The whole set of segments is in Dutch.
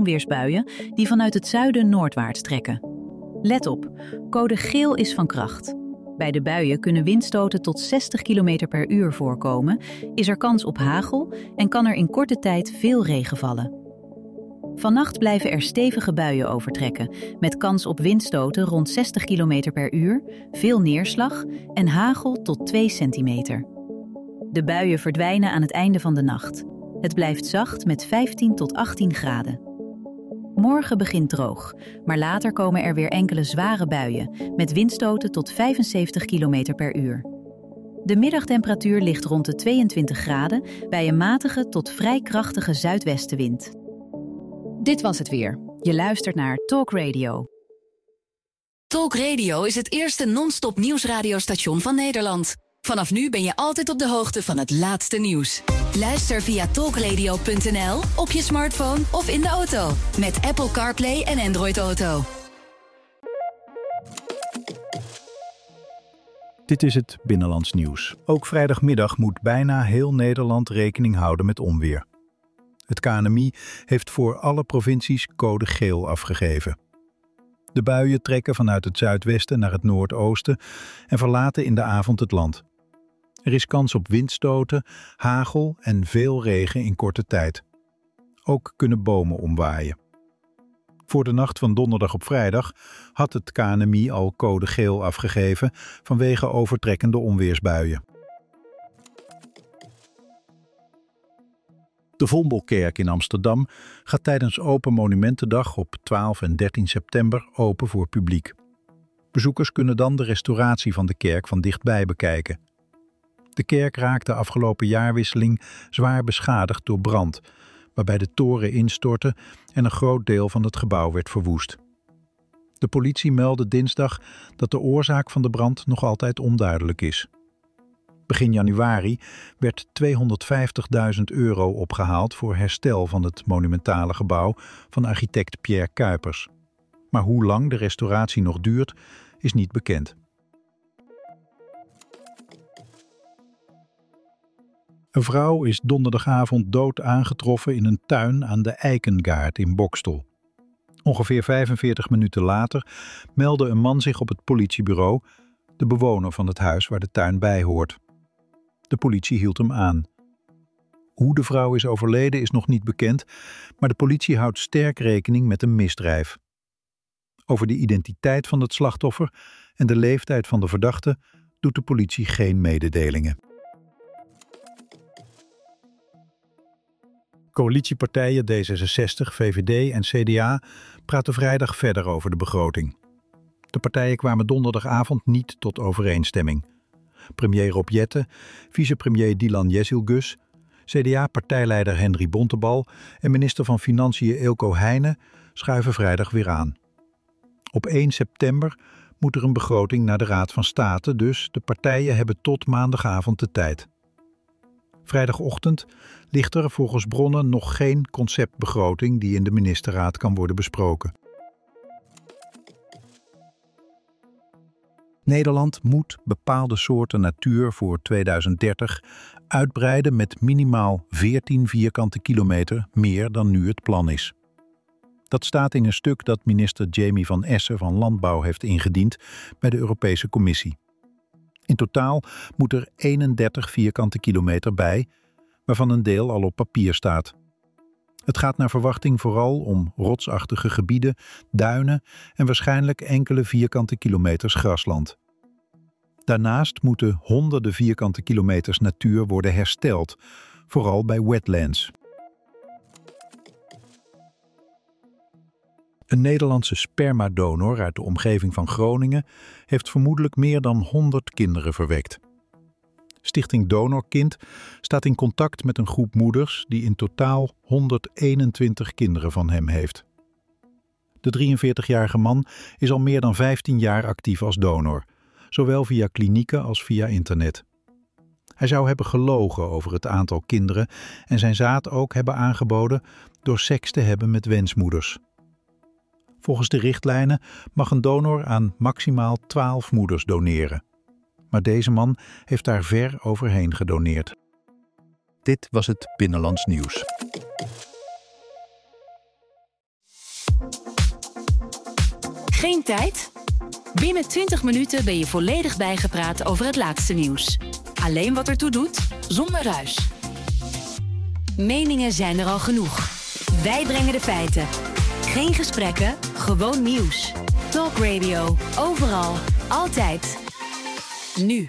onweersbuien die vanuit het zuiden noordwaarts trekken. Let op, code geel is van kracht. Bij de buien kunnen windstoten tot 60 km per uur voorkomen, is er kans op hagel en kan er in korte tijd veel regen vallen. Vannacht blijven er stevige buien overtrekken, met kans op windstoten rond 60 km per uur, veel neerslag en hagel tot 2 centimeter. De buien verdwijnen aan het einde van de nacht. Het blijft zacht met 15 tot 18 graden. Morgen begint droog, maar later komen er weer enkele zware buien, met windstoten tot 75 km per uur. De middagtemperatuur ligt rond de 22 graden bij een matige tot vrij krachtige zuidwestenwind. Dit was het weer. Je luistert naar Talk Radio. Talk Radio is het eerste non-stop nieuwsradiostation van Nederland. Vanaf nu ben je altijd op de hoogte van het laatste nieuws. Luister via talkradio.nl, op je smartphone of in de auto. Met Apple CarPlay en Android Auto. Dit is het Binnenlands Nieuws. Ook vrijdagmiddag moet bijna heel Nederland rekening houden met onweer. Het KNMI heeft voor alle provincies code geel afgegeven. De buien trekken vanuit het zuidwesten naar het noordoosten en verlaten in de avond het land. Er is kans op windstoten, hagel en veel regen in korte tijd. Ook kunnen bomen omwaaien. Voor de nacht van donderdag op vrijdag had het KNMI al code geel afgegeven vanwege overtrekkende onweersbuien. De Vondelkerk in Amsterdam gaat tijdens Open Monumentendag op 12 en 13 september open voor publiek. Bezoekers kunnen dan de restauratie van de kerk van dichtbij bekijken. De kerk raakte afgelopen jaarwisseling zwaar beschadigd door brand, waarbij de toren instortte en een groot deel van het gebouw werd verwoest. De politie meldde dinsdag dat de oorzaak van de brand nog altijd onduidelijk is. Begin januari werd €250.000 opgehaald voor herstel van het monumentale gebouw van architect Pierre Cuypers. Maar hoe lang de restauratie nog duurt, is niet bekend. Een vrouw is donderdagavond dood aangetroffen in een tuin aan de Eikengaard in Boxtel. Ongeveer 45 minuten later meldde een man zich op het politiebureau, de bewoner van het huis waar de tuin bij hoort. De politie hield hem aan. Hoe de vrouw is overleden is nog niet bekend, maar de politie houdt sterk rekening met een misdrijf. Over de identiteit van het slachtoffer en de leeftijd van de verdachte doet de politie geen mededelingen. Coalitiepartijen D66, VVD en CDA praten vrijdag verder over de begroting. De partijen kwamen donderdagavond niet tot overeenstemming. Premier Rob Jetten, vicepremier Dylan Jezielgus, CDA-partijleider Henry Bontebal en minister van Financiën Eelco Heijnen schuiven vrijdag weer aan. Op 1 september moet er een begroting naar de Raad van State, dus de partijen hebben tot maandagavond de tijd. Vrijdagochtend ligt er volgens bronnen nog geen conceptbegroting die in de ministerraad kan worden besproken. Nederland moet bepaalde soorten natuur voor 2030 uitbreiden met minimaal 14 vierkante kilometer meer dan nu het plan is. Dat staat in een stuk dat minister Jamie van Essen van Landbouw heeft ingediend bij de Europese Commissie. In totaal moet er 31 vierkante kilometer bij, waarvan een deel al op papier staat. Het gaat naar verwachting vooral om rotsachtige gebieden, duinen en waarschijnlijk enkele vierkante kilometers grasland. Daarnaast moeten honderden vierkante kilometers natuur worden hersteld, vooral bij wetlands. Een Nederlandse spermadonor uit de omgeving van Groningen heeft vermoedelijk meer dan 100 kinderen verwekt. Stichting Donorkind staat in contact met een groep moeders die in totaal 121 kinderen van hem heeft. De 43-jarige man is al meer dan 15 jaar actief als donor, zowel via klinieken als via internet. Hij zou hebben gelogen over het aantal kinderen en zijn zaad ook hebben aangeboden door seks te hebben met wensmoeders. Volgens de richtlijnen mag een donor aan maximaal 12 moeders doneren. Maar deze man heeft daar ver overheen gedoneerd. Dit was het Binnenlands Nieuws. Geen tijd? Binnen 20 minuten ben je volledig bijgepraat over het laatste nieuws. Alleen wat ertoe doet, zonder ruis. Meningen zijn er al genoeg. Wij brengen de feiten. Geen gesprekken, gewoon nieuws. Talk Radio, overal, altijd. Nu.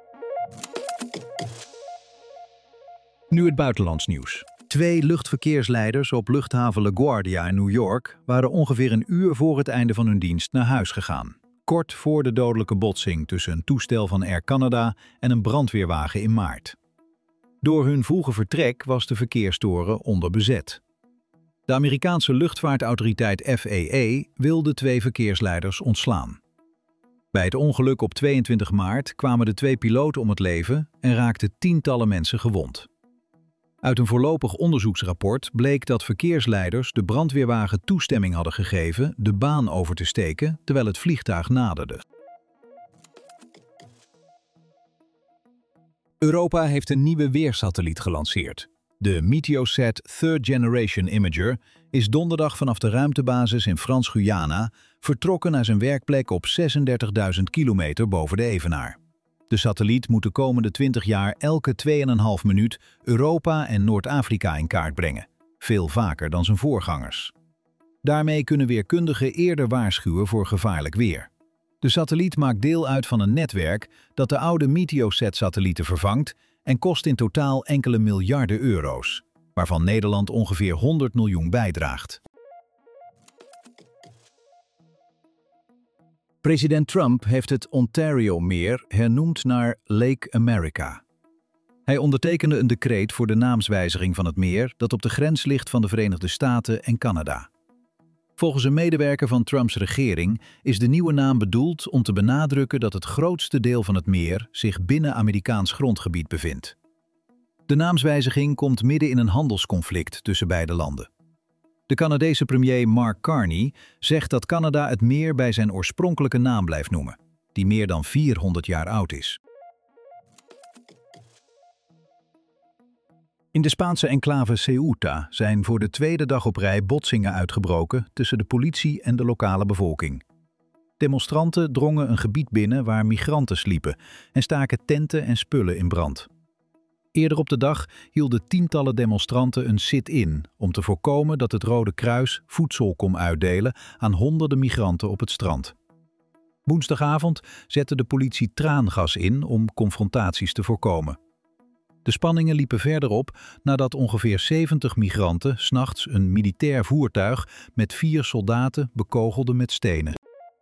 Nu het buitenlands nieuws. 2 luchtverkeersleiders op luchthaven LaGuardia in New York waren ongeveer een uur voor het einde van hun dienst naar huis gegaan. Kort voor de dodelijke botsing tussen een toestel van Air Canada en een brandweerwagen in maart. Door hun vroege vertrek was de verkeerstoren onderbezet. De Amerikaanse luchtvaartautoriteit FAA wil de 2 verkeersleiders ontslaan. Bij het ongeluk op 22 maart kwamen de 2 piloten om het leven en raakten tientallen mensen gewond. Uit een voorlopig onderzoeksrapport bleek dat verkeersleiders de brandweerwagen toestemming hadden gegeven de baan over te steken terwijl het vliegtuig naderde. Europa heeft een nieuwe weersatelliet gelanceerd. De Meteosat Third Generation Imager is donderdag vanaf de ruimtebasis in Frans-Guyana vertrokken naar zijn werkplek op 36.000 kilometer boven de evenaar. De satelliet moet de komende 20 jaar elke 2,5 minuut Europa en Noord-Afrika in kaart brengen, veel vaker dan zijn voorgangers. Daarmee kunnen weerkundigen eerder waarschuwen voor gevaarlijk weer. De satelliet maakt deel uit van een netwerk dat de oude Meteosat-satellieten vervangt en kost in totaal enkele miljarden euro's, waarvan Nederland ongeveer 100 miljoen bijdraagt. President Trump heeft het Ontario-meer hernoemd naar Lake America. Hij ondertekende een decreet voor de naamswijziging van het meer dat op de grens ligt van de Verenigde Staten en Canada. Volgens een medewerker van Trumps regering is de nieuwe naam bedoeld om te benadrukken dat het grootste deel van het meer zich binnen Amerikaans grondgebied bevindt. De naamswijziging komt midden in een handelsconflict tussen beide landen. De Canadese premier Mark Carney zegt dat Canada het meer bij zijn oorspronkelijke naam blijft noemen, die meer dan 400 jaar oud is. In de Spaanse enclave Ceuta zijn voor de 2e dag op rij botsingen uitgebroken tussen de politie en de lokale bevolking. Demonstranten drongen een gebied binnen waar migranten sliepen en staken tenten en spullen in brand. Eerder op de dag hielden tientallen demonstranten een sit-in om te voorkomen dat het Rode Kruis voedsel kon uitdelen aan honderden migranten op het strand. Woensdagavond zette de politie traangas in om confrontaties te voorkomen. De spanningen liepen verder op nadat ongeveer 70 migranten 's nachts een militair voertuig met 4 soldaten bekogelden met stenen.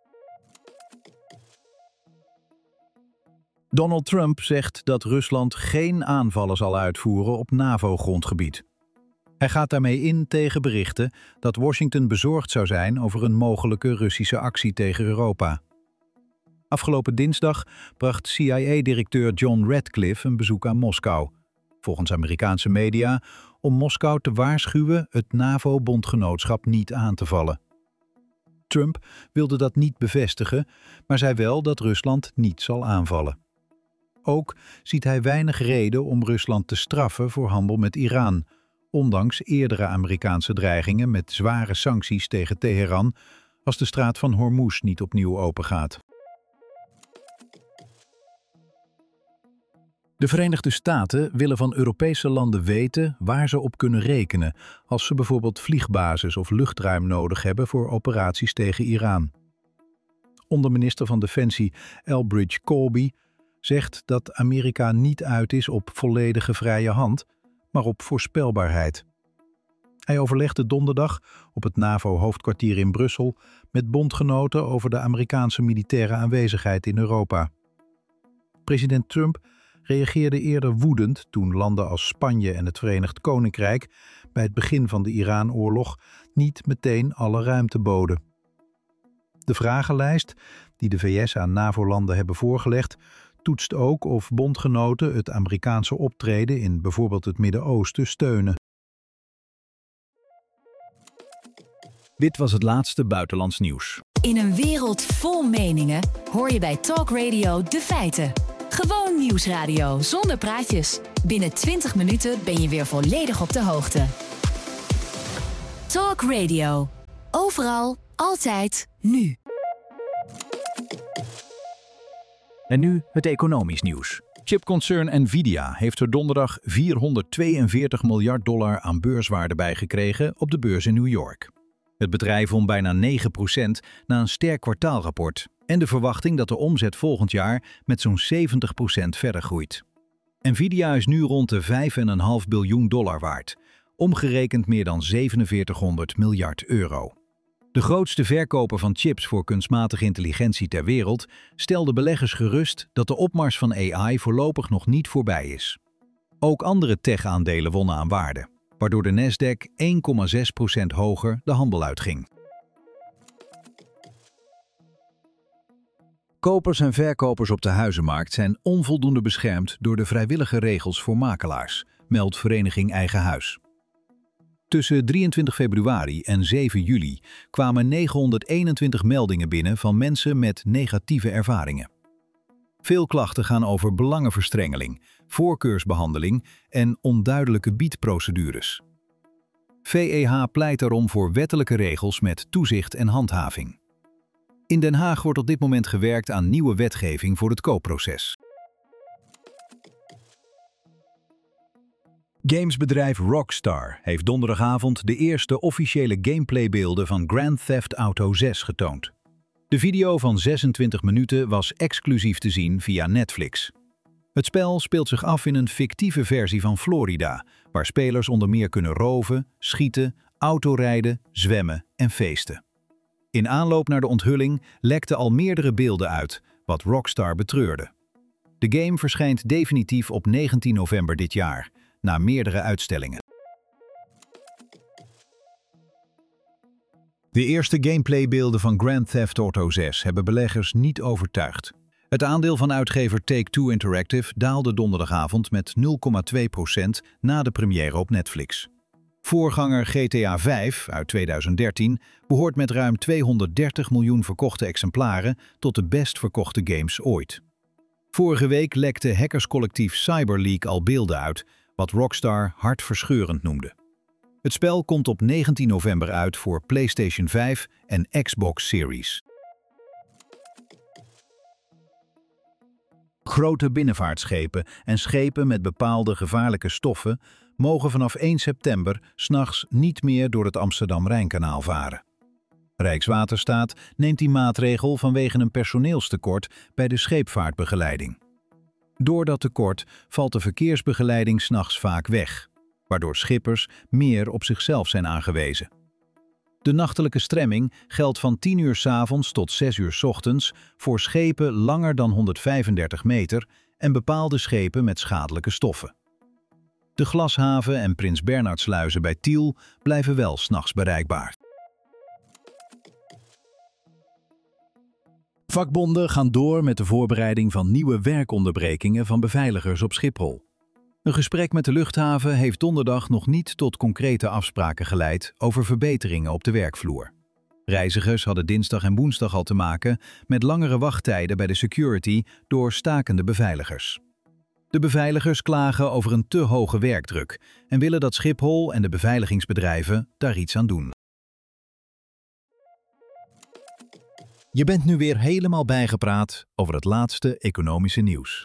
Donald Trump zegt dat Rusland geen aanvallen zal uitvoeren op NAVO-grondgebied. Hij gaat daarmee in tegen berichten dat Washington bezorgd zou zijn over een mogelijke Russische actie tegen Europa. Afgelopen dinsdag bracht CIA-directeur John Ratcliffe een bezoek aan Moskou, volgens Amerikaanse media, om Moskou te waarschuwen het NAVO-bondgenootschap niet aan te vallen. Trump wilde dat niet bevestigen, maar zei wel dat Rusland niet zal aanvallen. Ook ziet hij weinig reden om Rusland te straffen voor handel met Iran, ondanks eerdere Amerikaanse dreigingen met zware sancties tegen Teheran als de straat van Hormuz niet opnieuw opengaat. De Verenigde Staten willen van Europese landen weten waar ze op kunnen rekenen als ze bijvoorbeeld vliegbasis of luchtruim nodig hebben voor operaties tegen Iran. Onderminister van Defensie Elbridge Colby zegt dat Amerika niet uit is op volledige vrije hand, maar op voorspelbaarheid. Hij overlegde donderdag op het NAVO-hoofdkwartier in Brussel met bondgenoten over de Amerikaanse militaire aanwezigheid in Europa. President Trump reageerde eerder woedend toen landen als Spanje en het Verenigd Koninkrijk bij het begin van de Iran-oorlog niet meteen alle ruimte boden. De vragenlijst die de VS aan NAVO-landen hebben voorgelegd toetst ook of bondgenoten het Amerikaanse optreden in bijvoorbeeld het Midden-Oosten steunen. Dit was het laatste buitenlands nieuws. In een wereld vol meningen hoor je bij Talk Radio de feiten. Gewoon nieuwsradio zonder praatjes. Binnen 20 minuten ben je weer volledig op de hoogte. Talk Radio. Overal, altijd, nu. En nu het economisch nieuws. Chipconcern Nvidia heeft er donderdag $442 miljard aan beurswaarde bij gekregen op de beurs in New York. Het bedrijf won bijna 9% na een sterk kwartaalrapport en de verwachting dat de omzet volgend jaar met zo'n 70% verder groeit. Nvidia is nu rond de $5,5 biljoen waard, omgerekend meer dan 4700 miljard euro. De grootste verkoper van chips voor kunstmatige intelligentie ter wereld stelde beleggers gerust dat de opmars van AI voorlopig nog niet voorbij is. Ook andere tech-aandelen wonnen aan waarde, waardoor de Nasdaq 1,6% hoger de handel uitging. Kopers en verkopers op de huizenmarkt zijn onvoldoende beschermd door de vrijwillige regels voor makelaars, meldt Vereniging Eigen Huis. Tussen 23 februari en 7 juli kwamen 921 meldingen binnen van mensen met negatieve ervaringen. Veel klachten gaan over belangenverstrengeling, voorkeursbehandeling en onduidelijke biedprocedures. VEH pleit daarom voor wettelijke regels met toezicht en handhaving. In Den Haag wordt op dit moment gewerkt aan nieuwe wetgeving voor het koopproces. Gamesbedrijf Rockstar heeft donderdagavond de eerste officiële gameplaybeelden van Grand Theft Auto 6 getoond. De video van 26 minuten was exclusief te zien via Netflix. Het spel speelt zich af in een fictieve versie van Florida, waar spelers onder meer kunnen roven, schieten, autorijden, zwemmen en feesten. In aanloop naar de onthulling lekten al meerdere beelden uit, wat Rockstar betreurde. De game verschijnt definitief op 19 november dit jaar, na meerdere uitstellingen. De eerste gameplaybeelden van Grand Theft Auto 6 hebben beleggers niet overtuigd. Het aandeel van uitgever Take-Two Interactive daalde donderdagavond met 0,2% na de première op Netflix. Voorganger GTA 5 uit 2013 behoort met ruim 230 miljoen verkochte exemplaren tot de best verkochte games ooit. Vorige week lekte hackerscollectief CyberLeak al beelden uit, wat Rockstar hartverscheurend noemde. Het spel komt op 19 november uit voor PlayStation 5 en Xbox Series. Grote binnenvaartschepen en schepen met bepaalde gevaarlijke stoffen mogen vanaf 1 september 's nachts niet meer door het Amsterdam-Rijnkanaal varen. Rijkswaterstaat neemt die maatregel vanwege een personeelstekort bij de scheepvaartbegeleiding. Door dat tekort valt de verkeersbegeleiding 's nachts vaak weg, waardoor schippers meer op zichzelf zijn aangewezen. De nachtelijke stremming geldt van 10 uur 's avonds tot 6 uur 's ochtends voor schepen langer dan 135 meter en bepaalde schepen met schadelijke stoffen. De Glashaven en Prins Bernhardsluizen bij Tiel blijven wel 's nachts bereikbaar. Vakbonden gaan door met de voorbereiding van nieuwe werkonderbrekingen van beveiligers op Schiphol. Een gesprek met de luchthaven heeft donderdag nog niet tot concrete afspraken geleid over verbeteringen op de werkvloer. Reizigers hadden dinsdag en woensdag al te maken met langere wachttijden bij de security door stakende beveiligers. De beveiligers klagen over een te hoge werkdruk en willen dat Schiphol en de beveiligingsbedrijven daar iets aan doen. Je bent nu weer helemaal bijgepraat over het laatste economische nieuws.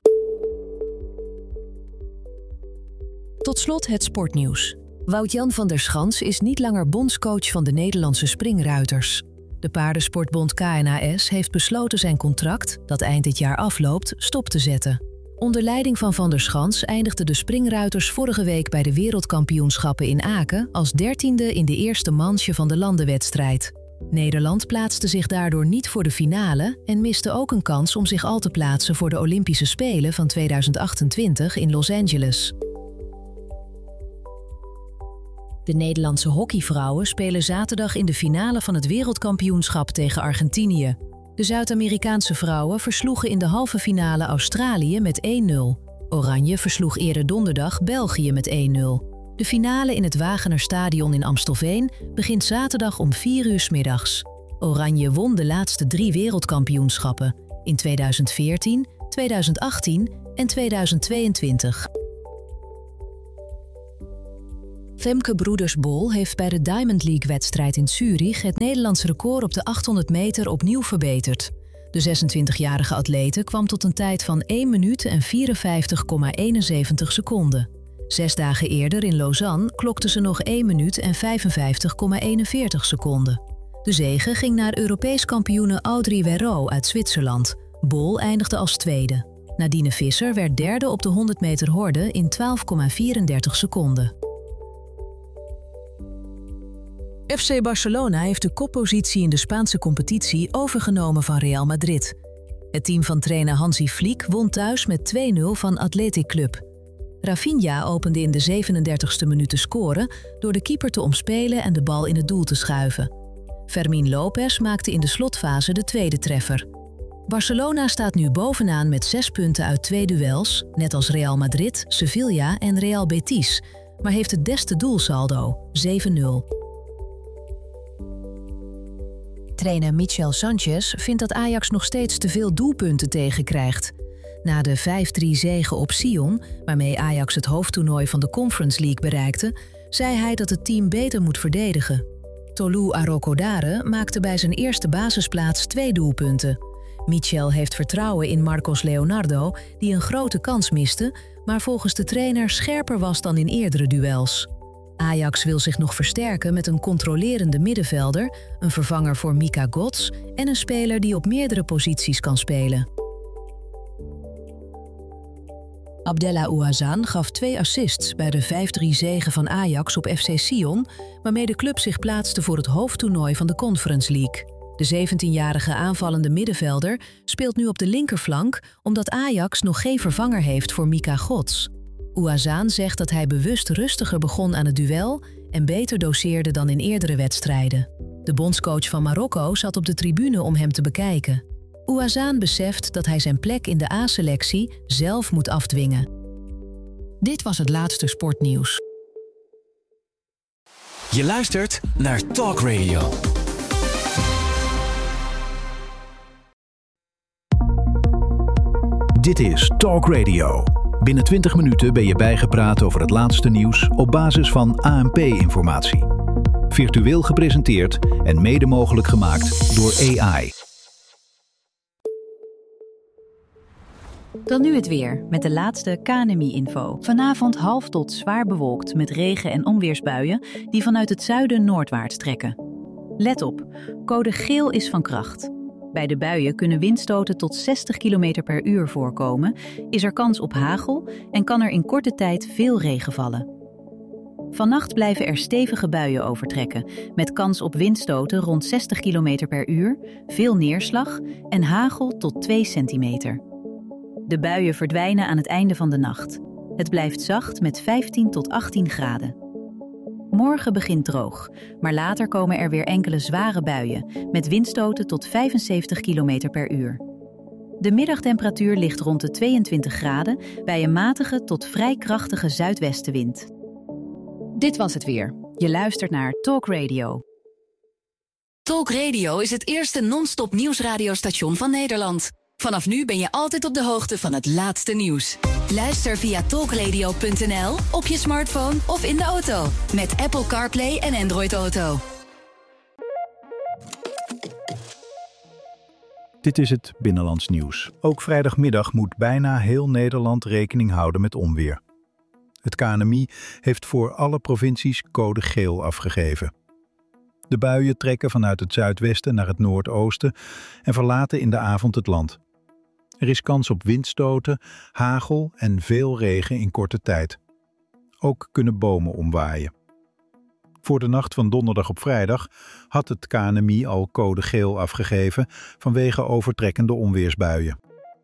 Tot slot het sportnieuws. Wout-Jan van der Schans is niet langer bondscoach van de Nederlandse springruiters. De paardensportbond KNAS heeft besloten zijn contract, dat eind dit jaar afloopt, stop te zetten. Onder leiding van Van der Schans eindigden de springruiters vorige week bij de wereldkampioenschappen in Aken als 13e in de eerste manche van de landenwedstrijd. Nederland plaatste zich daardoor niet voor de finale en miste ook een kans om zich al te plaatsen voor de Olympische Spelen van 2028 in Los Angeles. De Nederlandse hockeyvrouwen spelen zaterdag in de finale van het wereldkampioenschap tegen Argentinië. De Zuid-Amerikaanse vrouwen versloegen in de halve finale Australië met 1-0. Oranje versloeg eerder donderdag België met 1-0. De finale in het Wagener-stadion in Amstelveen begint zaterdag om 4 uur 's middags. Oranje won de laatste 3 wereldkampioenschappen in 2014, 2018 en 2022. Femke Broeders-Bol heeft bij de Diamond League-wedstrijd in Zurich het Nederlandse record op de 800 meter opnieuw verbeterd. De 26-jarige atlete kwam tot een tijd van 1 minuut en 54,71 seconden. 6 dagen eerder in Lausanne klokte ze nog 1 minuut en 55,41 seconden. De zege ging naar Europees kampioene Audrey Werrot uit Zwitserland. Bol eindigde als tweede. Nadine Visser werd derde op de 100 meter horde in 12,34 seconden. FC Barcelona heeft de koppositie in de Spaanse competitie overgenomen van Real Madrid. Het team van trainer Hansi Flick won thuis met 2-0 van Athletic Club. Rafinha opende in de 37e minuut te scoren door de keeper te omspelen en de bal in het doel te schuiven. Fermín López maakte in de slotfase de tweede treffer. Barcelona staat nu bovenaan met 6 punten uit 2 duels, net als Real Madrid, Sevilla en Real Betis, maar heeft het beste doelsaldo, 7-0. Trainer Michel Sanchez vindt dat Ajax nog steeds te veel doelpunten tegenkrijgt. Na de 5-3 zege op Sion, waarmee Ajax het hoofdtoernooi van de Conference League bereikte, zei hij dat het team beter moet verdedigen. Tolu Arokodare maakte bij zijn eerste basisplaats 2 doelpunten. Michel heeft vertrouwen in Marcos Leonardo, die een grote kans miste, maar volgens de trainer scherper was dan in eerdere duels. Ajax wil zich nog versterken met een controlerende middenvelder, een vervanger voor Mika Gots en een speler die op meerdere posities kan spelen. Abdellah Ouazzane gaf 2 assists bij de 5-3 zege van Ajax op FC Sion, waarmee de club zich plaatste voor het hoofdtoernooi van de Conference League. De 17-jarige aanvallende middenvelder speelt nu op de linkerflank omdat Ajax nog geen vervanger heeft voor Mika Gots. Ouazzane zegt dat hij bewust rustiger begon aan het duel en beter doseerde dan in eerdere wedstrijden. De bondscoach van Marokko zat op de tribune om hem te bekijken. Ouazzane beseft dat hij zijn plek in de A-selectie zelf moet afdwingen. Dit was het laatste sportnieuws. Je luistert naar Talk Radio. Dit is Talk Radio. Binnen 20 minuten ben je bijgepraat over het laatste nieuws op basis van ANP-informatie. Virtueel gepresenteerd en mede mogelijk gemaakt door AI. Dan nu het weer, met de laatste KNMI-info. Vanavond half tot zwaar bewolkt met regen- en onweersbuien die vanuit het zuiden noordwaarts trekken. Let op, code geel is van kracht. Bij de buien kunnen windstoten tot 60 km per uur voorkomen, is er kans op hagel en kan er in korte tijd veel regen vallen. Vannacht blijven er stevige buien overtrekken, met kans op windstoten rond 60 km per uur, veel neerslag en hagel tot 2 centimeter. De buien verdwijnen aan het einde van de nacht. Het blijft zacht met 15 tot 18 graden. Morgen begint droog, maar later komen er weer enkele zware buien met windstoten tot 75 km per uur. De middagtemperatuur ligt rond de 22 graden bij een matige tot vrij krachtige zuidwestenwind. Dit was het weer. Je luistert naar Talk Radio. Talk Radio is het eerste non-stop nieuwsradiostation van Nederland. Vanaf nu ben je altijd op de hoogte van het laatste nieuws. Luister via talkradio.nl, op je smartphone of in de auto. Met Apple CarPlay en Android Auto. Dit is het Binnenlands Nieuws. Ook vrijdagmiddag moet bijna heel Nederland rekening houden met onweer. Het KNMI heeft voor alle provincies code geel afgegeven. De buien trekken vanuit het zuidwesten naar het noordoosten en verlaten in de avond het land. Er is kans op windstoten, hagel en veel regen in korte tijd. Ook kunnen bomen omwaaien. Voor de nacht van donderdag op vrijdag had het KNMI al code geel afgegeven vanwege overtrekkende onweersbuien.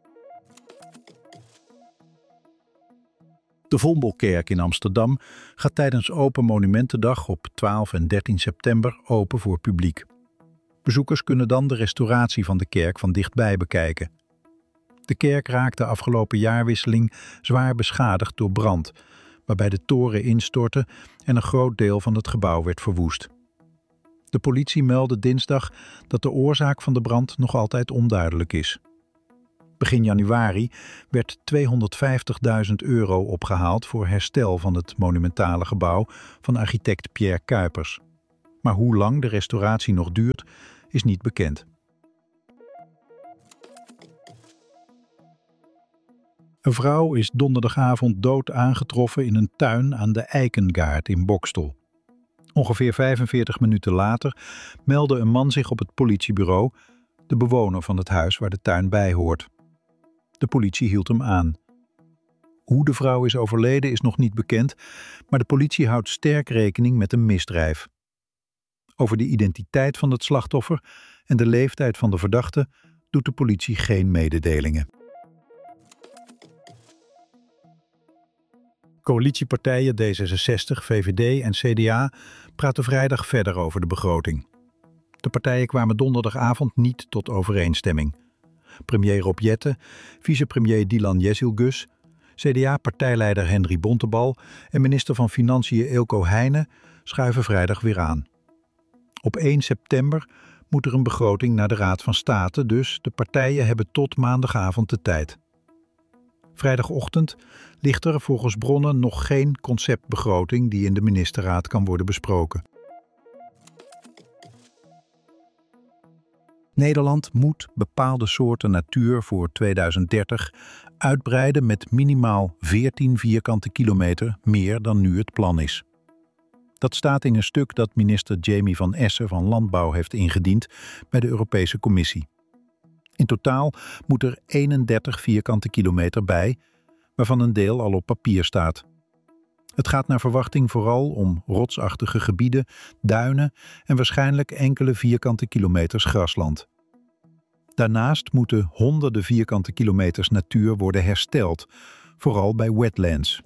De Vondelkerk in Amsterdam gaat tijdens Open Monumentendag op 12 en 13 september open voor publiek. Bezoekers kunnen dan de restauratie van de kerk van dichtbij bekijken. De kerk raakte afgelopen jaarwisseling zwaar beschadigd door brand, waarbij de toren instortte en een groot deel van het gebouw werd verwoest. De politie meldde dinsdag dat de oorzaak van de brand nog altijd onduidelijk is. Begin januari werd €250.000 opgehaald voor herstel van het monumentale gebouw van architect Pierre Cuypers. Maar hoe lang de restauratie nog duurt, is niet bekend. Een vrouw is donderdagavond dood aangetroffen in een tuin aan de Eikengaard in Boxtel. Ongeveer 45 minuten later meldde een man zich op het politiebureau, de bewoner van het huis waar de tuin bij hoort. De politie hield hem aan. Hoe de vrouw is overleden is nog niet bekend, maar de politie houdt sterk rekening met een misdrijf. Over de identiteit van het slachtoffer en de leeftijd van de verdachte doet de politie geen mededelingen. Coalitiepartijen D66, VVD en CDA praten vrijdag verder over de begroting. De partijen kwamen donderdagavond niet tot overeenstemming. Premier Rob Jetten, vicepremier Dylan Jezielgus, CDA-partijleider Henry Bontebal en minister van Financiën Eelco Heijnen schuiven vrijdag weer aan. Op 1 september moet er een begroting naar de Raad van State, dus de partijen hebben tot maandagavond de tijd. Vrijdagochtend ligt er volgens bronnen nog geen conceptbegroting die in de ministerraad kan worden besproken. Nederland moet bepaalde soorten natuur voor 2030 uitbreiden met minimaal 14 vierkante kilometer meer dan nu het plan is. Dat staat in een stuk dat minister Jamie van Essen van Landbouw heeft ingediend bij de Europese Commissie. In totaal moet er 31 vierkante kilometer bij, waarvan een deel al op papier staat. Het gaat naar verwachting vooral om rotsachtige gebieden, duinen en waarschijnlijk enkele vierkante kilometers grasland. Daarnaast moeten honderden vierkante kilometers natuur worden hersteld, vooral bij wetlands.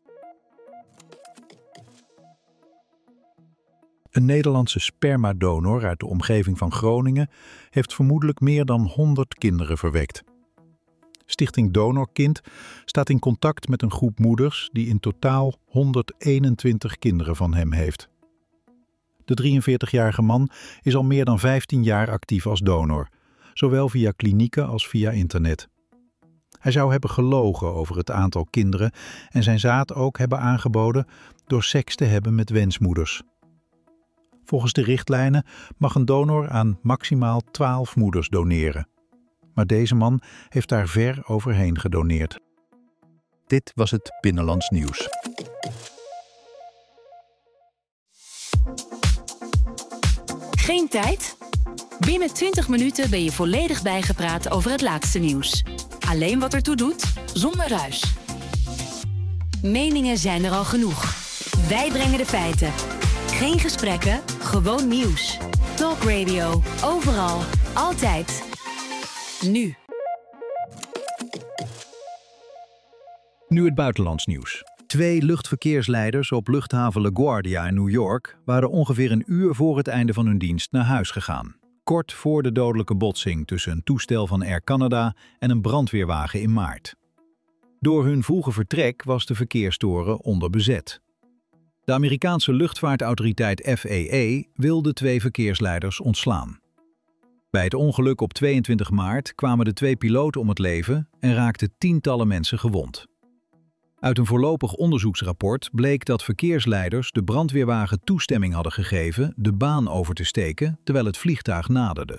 Een Nederlandse spermadonor uit de omgeving van Groningen heeft vermoedelijk meer dan 100 kinderen verwekt. Stichting Donorkind staat in contact met een groep moeders die in totaal 121 kinderen van hem heeft. De 43-jarige man is al meer dan 15 jaar actief als donor, zowel via klinieken als via internet. Hij zou hebben gelogen over het aantal kinderen en zijn zaad ook hebben aangeboden door seks te hebben met wensmoeders. Volgens de richtlijnen mag een donor aan maximaal 12 moeders doneren. Maar deze man heeft daar ver overheen gedoneerd. Dit was het Binnenlands Nieuws. Geen tijd? Binnen 20 minuten ben je volledig bijgepraat over het laatste nieuws. Alleen wat ertoe doet, zonder ruis. Meningen zijn er al genoeg. Wij brengen de feiten. Geen gesprekken, gewoon nieuws. Talk Radio, overal, altijd. Nu. Nu het buitenlands nieuws. 2 luchtverkeersleiders op luchthaven LaGuardia in New York waren ongeveer een uur voor het einde van hun dienst naar huis gegaan. Kort voor de dodelijke botsing tussen een toestel van Air Canada en een brandweerwagen in maart. Door hun vroege vertrek was de verkeerstoren onderbezet. De Amerikaanse luchtvaartautoriteit FAA wil de 2 verkeersleiders ontslaan. Bij het ongeluk op 22 maart kwamen de 2 piloten om het leven en raakten tientallen mensen gewond. Uit een voorlopig onderzoeksrapport bleek dat verkeersleiders de brandweerwagen toestemming hadden gegeven de baan over te steken terwijl het vliegtuig naderde.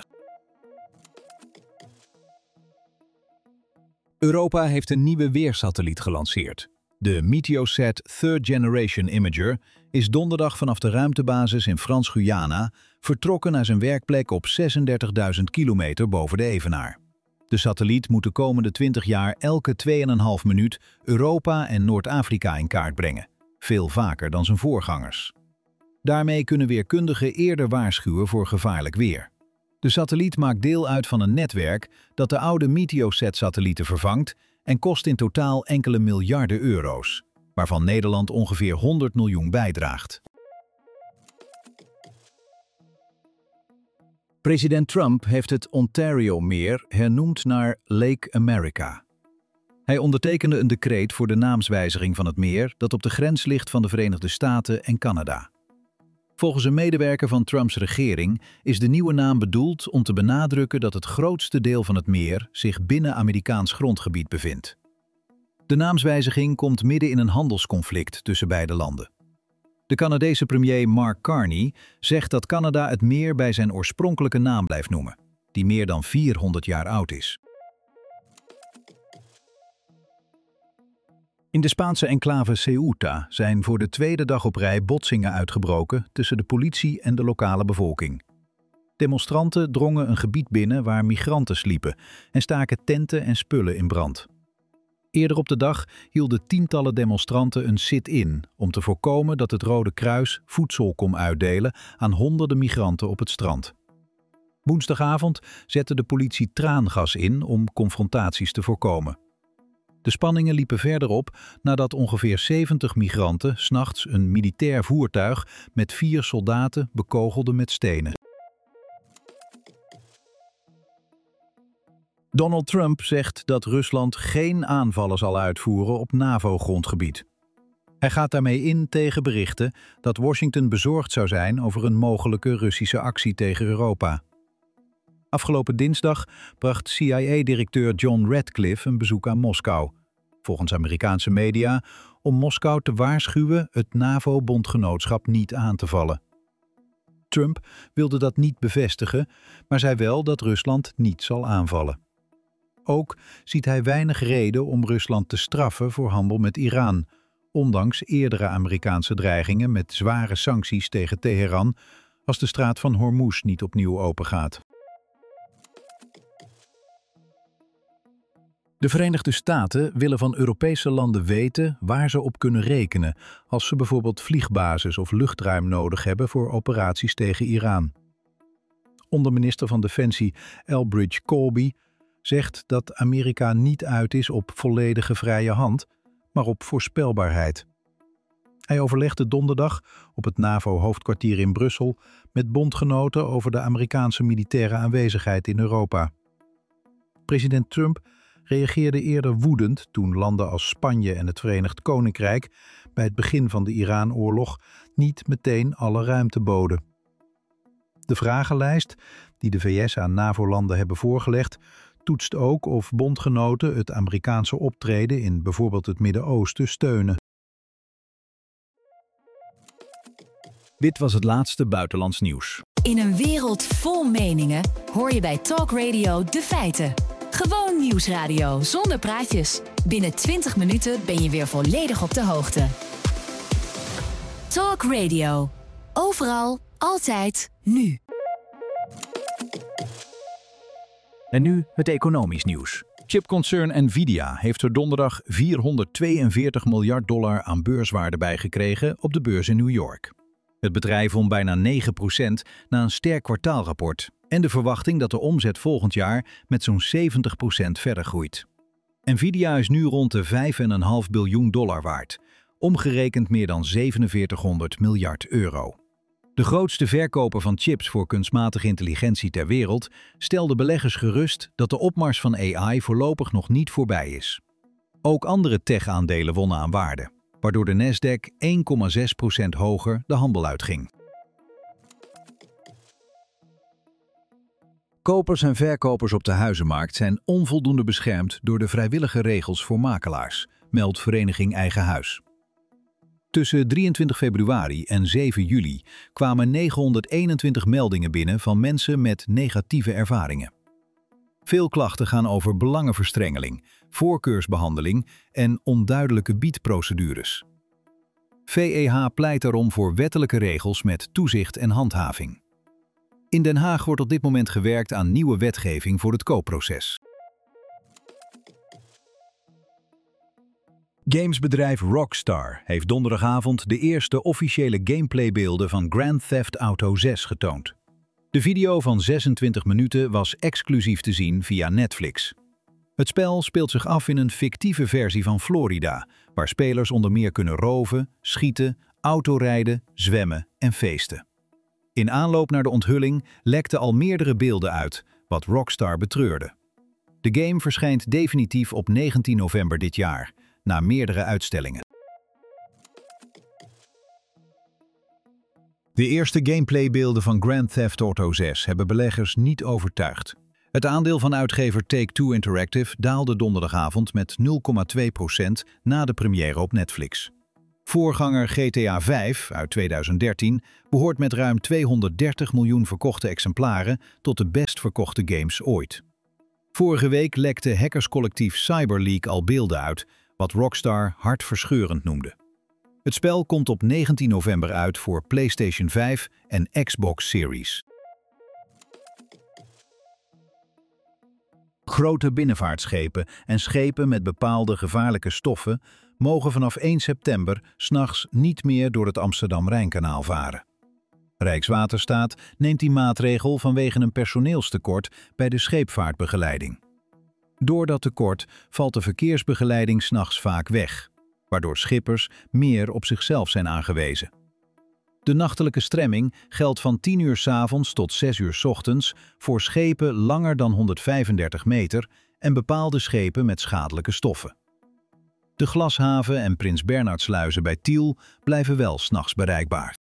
Europa heeft een nieuwe weersatelliet gelanceerd. De Meteosat Third Generation Imager is donderdag vanaf de ruimtebasis in Frans-Guyana vertrokken naar zijn werkplek op 36.000 kilometer boven de evenaar. De satelliet moet de komende 20 jaar elke 2,5 minuut Europa en Noord-Afrika in kaart brengen, veel vaker dan zijn voorgangers. Daarmee kunnen weerkundigen eerder waarschuwen voor gevaarlijk weer. De satelliet maakt deel uit van een netwerk dat de oude Meteosat-satellieten vervangt en kost in totaal enkele miljarden euro's, waarvan Nederland ongeveer 100 miljoen bijdraagt. President Trump heeft het Ontario-meer hernoemd naar Lake America. Hij ondertekende een decreet voor de naamswijziging van het meer dat op de grens ligt van de Verenigde Staten en Canada. Volgens een medewerker van Trumps regering is de nieuwe naam bedoeld om te benadrukken dat het grootste deel van het meer zich binnen Amerikaans grondgebied bevindt. De naamswijziging komt midden in een handelsconflict tussen beide landen. De Canadese premier Mark Carney zegt dat Canada het meer bij zijn oorspronkelijke naam blijft noemen, die meer dan 400 jaar oud is. In de Spaanse enclave Ceuta zijn voor de tweede dag op rij botsingen uitgebroken tussen de politie en de lokale bevolking. Demonstranten drongen een gebied binnen waar migranten sliepen en staken tenten en spullen in brand. Eerder op de dag hielden tientallen demonstranten een sit-in om te voorkomen dat het Rode Kruis voedsel kon uitdelen aan honderden migranten op het strand. Woensdagavond zette de politie traangas in om confrontaties te voorkomen. De spanningen liepen verder op nadat ongeveer 70 migranten 's nachts een militair voertuig met 4 soldaten bekogelden met stenen. Donald Trump zegt dat Rusland geen aanvallen zal uitvoeren op NAVO-grondgebied. Hij gaat daarmee in tegen berichten dat Washington bezorgd zou zijn over een mogelijke Russische actie tegen Europa. Afgelopen dinsdag bracht CIA-directeur John Ratcliffe een bezoek aan Moskou, volgens Amerikaanse media, om Moskou te waarschuwen het NAVO-bondgenootschap niet aan te vallen. Trump wilde dat niet bevestigen, maar zei wel dat Rusland niet zal aanvallen. Ook ziet hij weinig reden om Rusland te straffen voor handel met Iran, ondanks eerdere Amerikaanse dreigingen met zware sancties tegen Teheran als de straat van Hormuz niet opnieuw opengaat. De Verenigde Staten willen van Europese landen weten waar ze op kunnen rekenen als ze bijvoorbeeld vliegbases of luchtruim nodig hebben voor operaties tegen Iran. Onderminister van Defensie Elbridge Colby zegt dat Amerika niet uit is op volledige vrije hand, maar op voorspelbaarheid. Hij overlegde donderdag op het NAVO-hoofdkwartier in Brussel met bondgenoten over de Amerikaanse militaire aanwezigheid in Europa. President Trump reageerde eerder woedend toen landen als Spanje en het Verenigd Koninkrijk bij het begin van de Iran-oorlog niet meteen alle ruimte boden. De vragenlijst die de VS aan NAVO-landen hebben voorgelegd toetst ook of bondgenoten het Amerikaanse optreden in bijvoorbeeld het Midden-Oosten steunen. Dit was het laatste buitenlands nieuws. In een wereld vol meningen hoor je bij Talk Radio de feiten. Gewoon nieuwsradio zonder praatjes. Binnen 20 minuten ben je weer volledig op de hoogte. Talk Radio. Overal, altijd, nu. En nu het economisch nieuws. Chipconcern Nvidia heeft er donderdag $442 miljard aan beurswaarde bijgekregen op de beurs in New York. Het bedrijf won bijna 9% na een sterk kwartaalrapport en de verwachting dat de omzet volgend jaar met zo'n 70% verder groeit. Nvidia is nu rond de $5,5 biljoen waard, omgerekend meer dan €4700 miljard. De grootste verkoper van chips voor kunstmatige intelligentie ter wereld stelde beleggers gerust dat de opmars van AI voorlopig nog niet voorbij is. Ook andere tech-aandelen wonnen aan waarde, waardoor de Nasdaq 1,6% hoger de handel uitging. Kopers en verkopers op de huizenmarkt zijn onvoldoende beschermd door de vrijwillige regels voor makelaars, meldt Vereniging Eigen Huis. Tussen 23 februari en 7 juli kwamen 921 meldingen binnen van mensen met negatieve ervaringen. Veel klachten gaan over belangenverstrengeling, voorkeursbehandeling en onduidelijke biedprocedures. VEH pleit daarom voor wettelijke regels met toezicht en handhaving. In Den Haag wordt op dit moment gewerkt aan nieuwe wetgeving voor het koopproces. Gamesbedrijf Rockstar heeft donderdagavond de eerste officiële gameplaybeelden van Grand Theft Auto 6 getoond. De video van 26 minuten was exclusief te zien via Netflix. Het spel speelt zich af in een fictieve versie van Florida, waar spelers onder meer kunnen roven, schieten, autorijden, zwemmen en feesten. In aanloop naar de onthulling lekten al meerdere beelden uit, wat Rockstar betreurde. De game verschijnt definitief op 19 november dit jaar, na meerdere uitstellingen. De eerste gameplaybeelden van Grand Theft Auto 6 hebben beleggers niet overtuigd. Het aandeel van uitgever Take-Two Interactive daalde donderdagavond met 0,2% na de première op Netflix. Voorganger GTA 5 uit 2013 behoort met ruim 230 miljoen verkochte exemplaren tot de best verkochte games ooit. Vorige week lekte hackerscollectief CyberLeak al beelden uit, wat Rockstar hartverscheurend noemde. Het spel komt op 19 november uit voor PlayStation 5 en Xbox Series. Grote binnenvaartschepen en schepen met bepaalde gevaarlijke stoffen mogen vanaf 1 september 's nachts niet meer door het Amsterdam-Rijnkanaal varen. Rijkswaterstaat neemt die maatregel vanwege een personeelstekort bij de scheepvaartbegeleiding. Door dat tekort valt de verkeersbegeleiding 's nachts vaak weg, waardoor schippers meer op zichzelf zijn aangewezen. De nachtelijke stremming geldt van 10 uur 's avonds tot 6 uur 's ochtends voor schepen langer dan 135 meter en bepaalde schepen met schadelijke stoffen. De Glashaven en Prins Bernhardsluizen bij Tiel blijven wel 's nachts bereikbaar.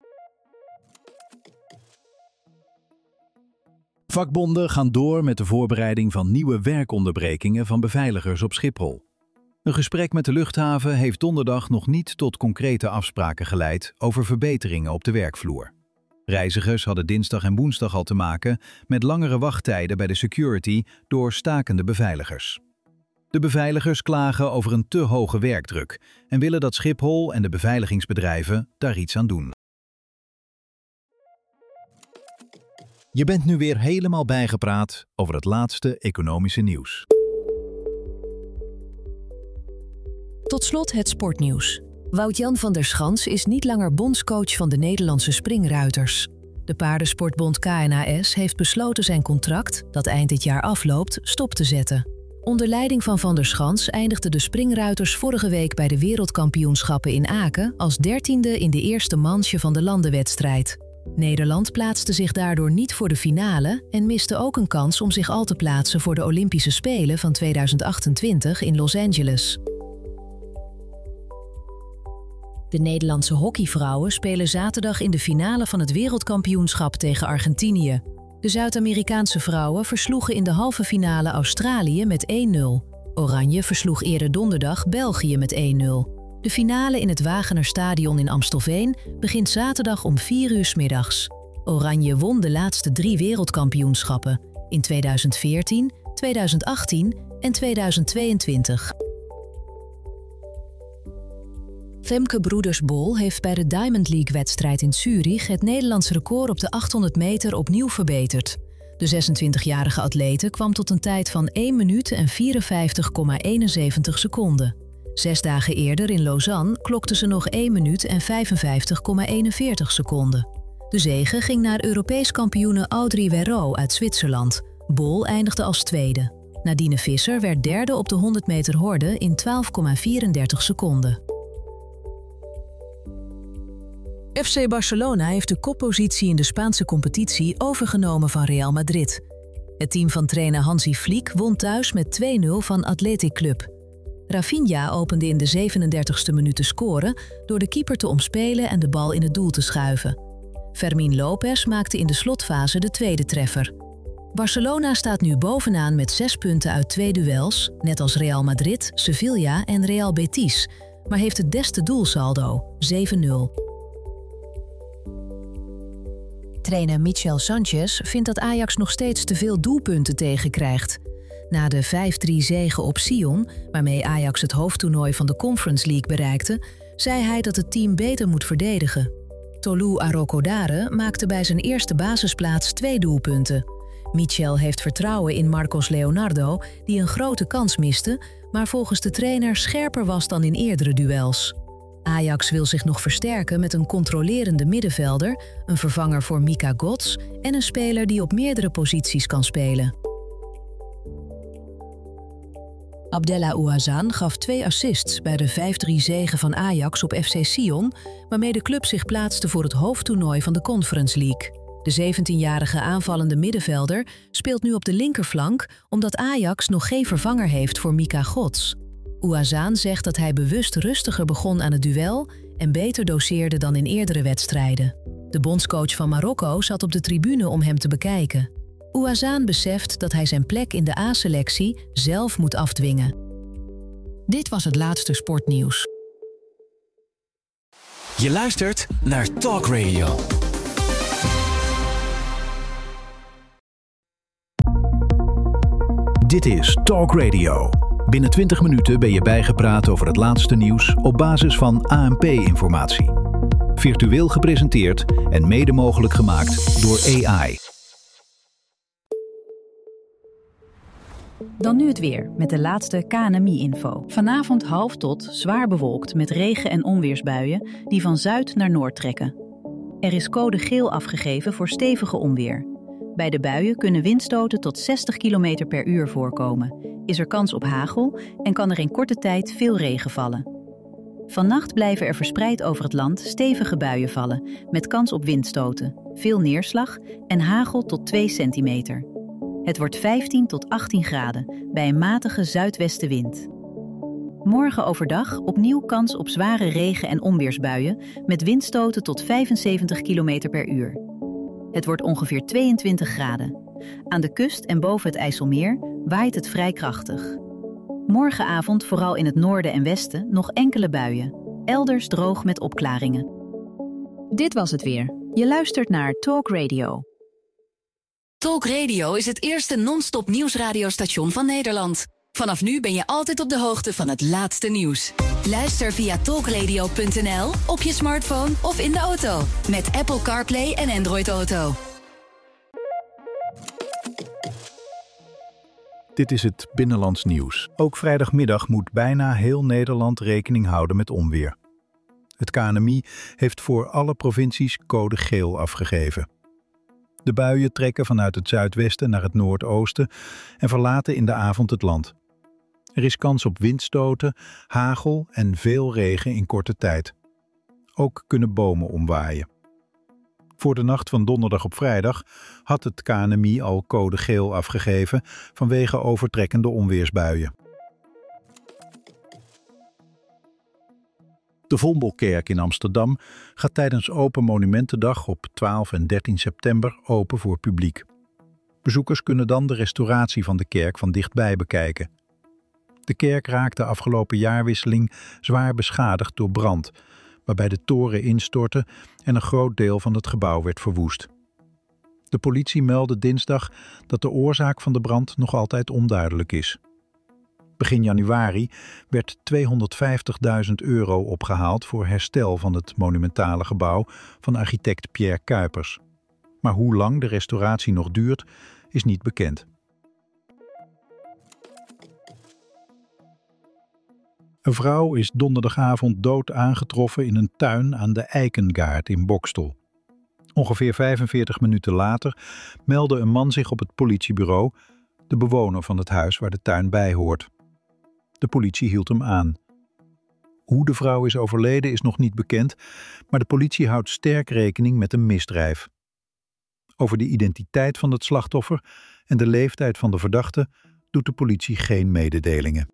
Vakbonden gaan door met de voorbereiding van nieuwe werkonderbrekingen van beveiligers op Schiphol. Een gesprek met de luchthaven heeft donderdag nog niet tot concrete afspraken geleid over verbeteringen op de werkvloer. Reizigers hadden dinsdag en woensdag al te maken met langere wachttijden bij de security door stakende beveiligers. De beveiligers klagen over een te hoge werkdruk en willen dat Schiphol en de beveiligingsbedrijven daar iets aan doen. Je bent nu weer helemaal bijgepraat over het laatste economische nieuws. Tot slot het sportnieuws. Wout-Jan van der Schans is niet langer bondscoach van de Nederlandse springruiters. De paardensportbond KNAS heeft besloten zijn contract, dat eind dit jaar afloopt, stop te zetten. Onder leiding van der Schans eindigden de springruiters vorige week bij de wereldkampioenschappen in Aken als 13e in de eerste manche van de landenwedstrijd. Nederland plaatste zich daardoor niet voor de finale en miste ook een kans om zich al te plaatsen voor de Olympische Spelen van 2028 in Los Angeles. De Nederlandse hockeyvrouwen spelen zaterdag in de finale van het wereldkampioenschap tegen Argentinië. De Zuid-Amerikaanse vrouwen versloegen in de halve finale Australië met 1-0. Oranje versloeg eerder donderdag België met 1-0. De finale in het Wagener-stadion in Amstelveen begint zaterdag om 4 uur 's middags. Oranje won de laatste 3 wereldkampioenschappen in 2014, 2018 en 2022. Femke Broeders-Bol heeft bij de Diamond League-wedstrijd in Zurich het Nederlands record op de 800 meter opnieuw verbeterd. De 26-jarige atlete kwam tot een tijd van 1 minuut en 54,71 seconden. 6 dagen eerder in Lausanne klokte ze nog 1 minuut en 55,41 seconden. De zege ging naar Europees kampioene Audrey Werro uit Zwitserland. Bol eindigde als tweede. Nadine Visser werd derde op de 100 meter horde in 12,34 seconden. FC Barcelona heeft de koppositie in de Spaanse competitie overgenomen van Real Madrid. Het team van trainer Hansi Flick won thuis met 2-0 van Athletic Club. Rafinha opende in de 37e minuut te scoren door de keeper te omspelen en de bal in het doel te schuiven. Fermín López maakte in de slotfase de tweede treffer. Barcelona staat nu bovenaan met 6 punten uit 2 duels, net als Real Madrid, Sevilla en Real Betis, maar heeft het beste doelsaldo, 7-0. Trainer Michel Sanchez vindt dat Ajax nog steeds te veel doelpunten tegenkrijgt. Na de 5-3 zege op Sion, waarmee Ajax het hoofdtoernooi van de Conference League bereikte, zei hij dat het team beter moet verdedigen. Tolu Arokodare maakte bij zijn eerste basisplaats 2 doelpunten. Michel heeft vertrouwen in Marcos Leonardo, die een grote kans miste, maar volgens de trainer scherper was dan in eerdere duels. Ajax wil zich nog versterken met een controlerende middenvelder, een vervanger voor Mika Gots en een speler die op meerdere posities kan spelen. Abdella Ouazzane gaf 2 assists bij de 5-3 zege van Ajax op FC Sion, waarmee de club zich plaatste voor het hoofdtoernooi van de Conference League. De 17-jarige aanvallende middenvelder speelt nu op de linkerflank omdat Ajax nog geen vervanger heeft voor Mika Gots. Ouazzane zegt dat hij bewust rustiger begon aan het duel en beter doseerde dan in eerdere wedstrijden. De bondscoach van Marokko zat op de tribune om hem te bekijken. Ouazzane beseft dat hij zijn plek in de A-selectie zelf moet afdwingen. Dit was het laatste sportnieuws. Je luistert naar Talk Radio. Dit is Talk Radio. Binnen 20 minuten ben je bijgepraat over het laatste nieuws op basis van ANP-informatie. Virtueel gepresenteerd en mede mogelijk gemaakt door AI. Dan nu het weer met de laatste KNMI-info. Vanavond half tot zwaar bewolkt met regen- en onweersbuien die van zuid naar noord trekken. Er is code geel afgegeven voor stevige onweer. Bij de buien kunnen windstoten tot 60 km per uur voorkomen. Is er kans op hagel en kan er in korte tijd veel regen vallen. Vannacht blijven er verspreid over het land stevige buien vallen met kans op windstoten, veel neerslag en hagel tot 2 centimeter. Het wordt 15 tot 18 graden bij een matige zuidwestenwind. Morgen overdag opnieuw kans op zware regen- en onweersbuien met windstoten tot 75 km per uur. Het wordt ongeveer 22 graden. Aan de kust en boven het IJsselmeer waait het vrij krachtig. Morgenavond vooral in het noorden en westen nog enkele buien. Elders droog met opklaringen. Dit was het weer. Je luistert naar Talk Radio. Talk Radio is het eerste non-stop nieuwsradiostation van Nederland. Vanaf nu ben je altijd op de hoogte van het laatste nieuws. Luister via talkradio.nl, op je smartphone of in de auto. Met Apple CarPlay en Android Auto. Dit is het Binnenlands Nieuws. Ook vrijdagmiddag moet bijna heel Nederland rekening houden met onweer. Het KNMI heeft voor alle provincies code geel afgegeven. De buien trekken vanuit het zuidwesten naar het noordoosten en verlaten in de avond het land. Er is kans op windstoten, hagel en veel regen in korte tijd. Ook kunnen bomen omwaaien. Voor de nacht van donderdag op vrijdag had het KNMI al code geel afgegeven vanwege overtrekkende onweersbuien. De Vondelkerk in Amsterdam gaat tijdens Open Monumentendag op 12 en 13 september open voor publiek. Bezoekers kunnen dan de restauratie van de kerk van dichtbij bekijken. De kerk raakte afgelopen jaarwisseling zwaar beschadigd door brand, waarbij de toren instortte en een groot deel van het gebouw werd verwoest. De politie meldde dinsdag dat de oorzaak van de brand nog altijd onduidelijk is. Begin januari werd €250.000 opgehaald voor herstel van het monumentale gebouw van architect Pierre Cuypers. Maar hoe lang de restauratie nog duurt, is niet bekend. Een vrouw is donderdagavond dood aangetroffen in een tuin aan de Eikengaard in Boxtel. Ongeveer 45 minuten later meldde een man zich op het politiebureau, de bewoner van het huis waar de tuin bij hoort. De politie hield hem aan. Hoe de vrouw is overleden is nog niet bekend, maar de politie houdt sterk rekening met een misdrijf. Over de identiteit van het slachtoffer en de leeftijd van de verdachte doet de politie geen mededelingen.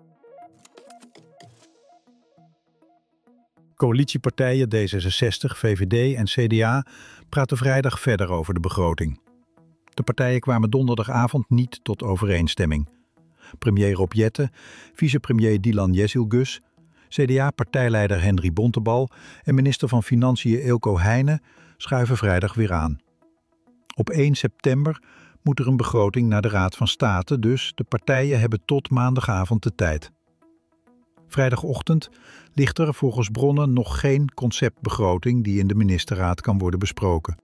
Coalitiepartijen D66, VVD en CDA praten vrijdag verder over de begroting. De partijen kwamen donderdagavond niet tot overeenstemming. Premier Rob Jetten, vicepremier Dylan Jezielgus, CDA-partijleider Henry Bontebal en minister van Financiën Eelco Heijnen schuiven vrijdag weer aan. Op 1 september moet er een begroting naar de Raad van State, dus de partijen hebben tot maandagavond de tijd. Vrijdagochtend ligt er volgens bronnen nog geen conceptbegroting die in de ministerraad kan worden besproken.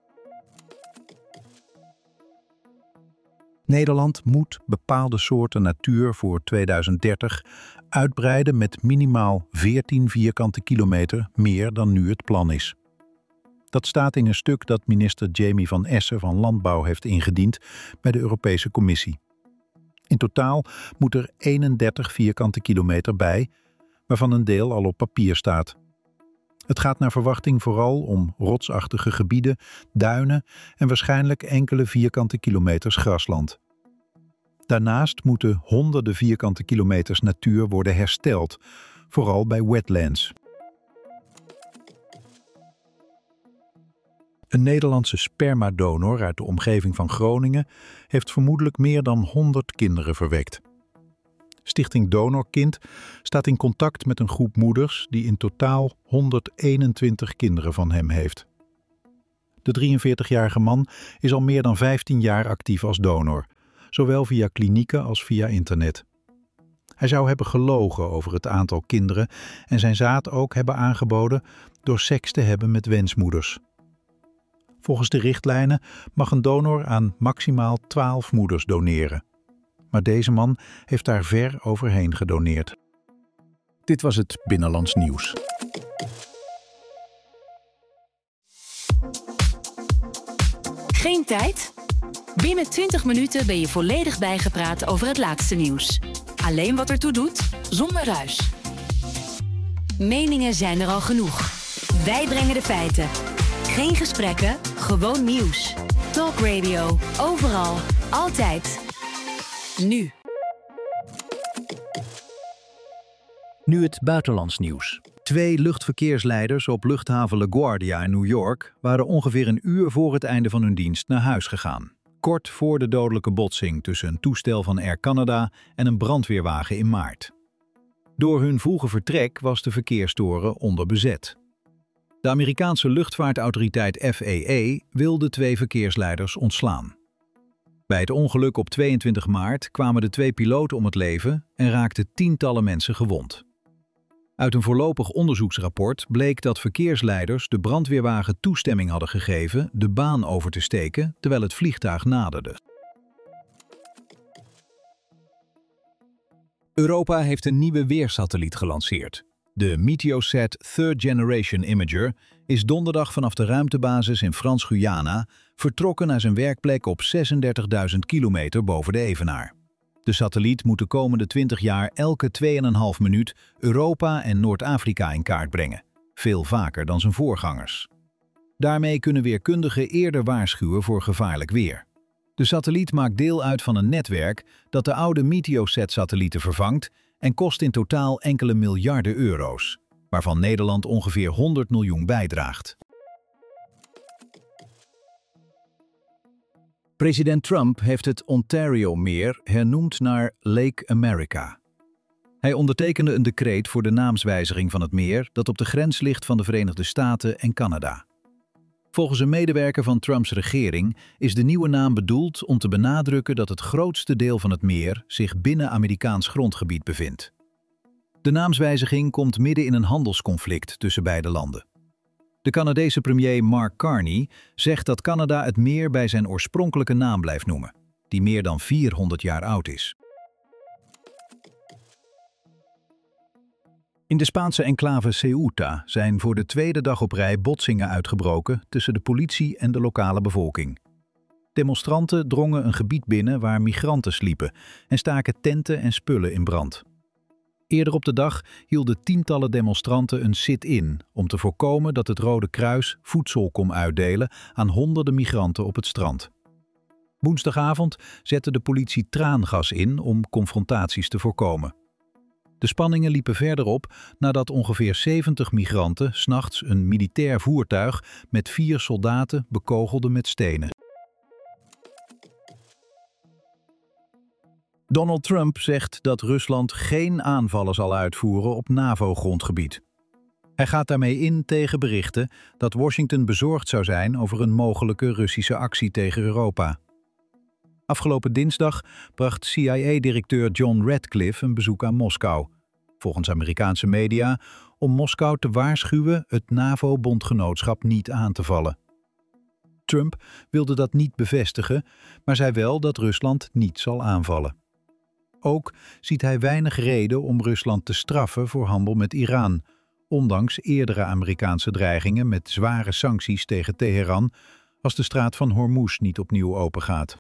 Nederland moet bepaalde soorten natuur voor 2030 uitbreiden met minimaal 14 vierkante kilometer meer dan nu het plan is. Dat staat in een stuk dat minister Jamie van Essen van Landbouw heeft ingediend bij de Europese Commissie. In totaal moet er 31 vierkante kilometer bij, waarvan een deel al op papier staat. Het gaat naar verwachting vooral om rotsachtige gebieden, duinen en waarschijnlijk enkele vierkante kilometers grasland. Daarnaast moeten honderden vierkante kilometers natuur worden hersteld, vooral bij wetlands. Een Nederlandse spermadonor uit de omgeving van Groningen heeft vermoedelijk meer dan 100 kinderen verwekt. Stichting Donorkind staat in contact met een groep moeders die in totaal 121 kinderen van hem heeft. De 43-jarige man is al meer dan 15 jaar actief als donor, zowel via klinieken als via internet. Hij zou hebben gelogen over het aantal kinderen en zijn zaad ook hebben aangeboden door seks te hebben met wensmoeders. Volgens de richtlijnen mag een donor aan maximaal 12 moeders doneren. Maar deze man heeft daar ver overheen gedoneerd. Dit was het Binnenlands Nieuws. Geen tijd? Binnen 20 minuten ben je volledig bijgepraat over het laatste nieuws. Alleen wat ertoe doet, zonder ruis. Meningen zijn er al genoeg. Wij brengen de feiten. Geen gesprekken, gewoon nieuws. Talk Radio, overal, altijd. Nu. Nu het buitenlands nieuws. 2 luchtverkeersleiders op luchthaven LaGuardia in New York waren ongeveer een uur voor het einde van hun dienst naar huis gegaan. Kort voor de dodelijke botsing tussen een toestel van Air Canada en een brandweerwagen in maart. Door hun vroege vertrek was de verkeerstoren onderbezet. De Amerikaanse luchtvaartautoriteit FAA wil de 2 verkeersleiders ontslaan. Bij het ongeluk op 22 maart kwamen de 2 piloten om het leven en raakten tientallen mensen gewond. Uit een voorlopig onderzoeksrapport bleek dat verkeersleiders de brandweerwagen toestemming hadden gegeven de baan over te steken terwijl het vliegtuig naderde. Europa heeft een nieuwe weersatelliet gelanceerd. De Meteosat Third Generation Imager is donderdag vanaf de ruimtebasis in Frans-Guyana vertrokken naar zijn werkplek op 36.000 kilometer boven de evenaar. De satelliet moet de komende 20 jaar elke 2,5 minuut Europa en Noord-Afrika in kaart brengen, veel vaker dan zijn voorgangers. Daarmee kunnen weerkundigen eerder waarschuwen voor gevaarlijk weer. De satelliet maakt deel uit van een netwerk dat de oude Meteosat-satellieten vervangt en kost in totaal enkele miljarden euro's, waarvan Nederland ongeveer 100 miljoen bijdraagt. President Trump heeft het Ontario-meer hernoemd naar Lake America. Hij ondertekende een decreet voor de naamswijziging van het meer dat op de grens ligt van de Verenigde Staten en Canada. Volgens een medewerker van Trumps regering is de nieuwe naam bedoeld om te benadrukken dat het grootste deel van het meer zich binnen Amerikaans grondgebied bevindt. De naamswijziging komt midden in een handelsconflict tussen beide landen. De Canadese premier Mark Carney zegt dat Canada het meer bij zijn oorspronkelijke naam blijft noemen, die meer dan 400 jaar oud is. In de Spaanse enclave Ceuta zijn voor de 2e dag op rij botsingen uitgebroken tussen de politie en de lokale bevolking. Demonstranten drongen een gebied binnen waar migranten sliepen en staken tenten en spullen in brand. Eerder op de dag hielden tientallen demonstranten een sit-in om te voorkomen dat het Rode Kruis voedsel kon uitdelen aan honderden migranten op het strand. Woensdagavond zette de politie traangas in om confrontaties te voorkomen. De spanningen liepen verder op nadat ongeveer 70 migranten 's nachts een militair voertuig met 4 soldaten bekogelden met stenen. Donald Trump zegt dat Rusland geen aanvallen zal uitvoeren op NAVO-grondgebied. Hij gaat daarmee in tegen berichten dat Washington bezorgd zou zijn over een mogelijke Russische actie tegen Europa. Afgelopen dinsdag bracht CIA-directeur John Ratcliffe een bezoek aan Moskou, volgens Amerikaanse media, om Moskou te waarschuwen het NAVO-bondgenootschap niet aan te vallen. Trump wilde dat niet bevestigen, maar zei wel dat Rusland niet zal aanvallen. Ook ziet hij weinig reden om Rusland te straffen voor handel met Iran, ondanks eerdere Amerikaanse dreigingen met zware sancties tegen Teheran als de straat van Hormuz niet opnieuw opengaat.